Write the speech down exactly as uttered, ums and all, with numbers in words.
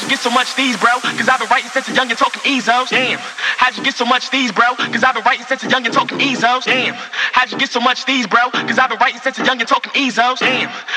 you get so much these, bro? Cause I've been writing since a young and talking Ezos. Damn, how'd you get so much these, bro? Cause I've been writing since a young and talking Ezos. Damn, how'd you get so much these, bro? Cause I've been writing since a young and talking Ezos. Damn.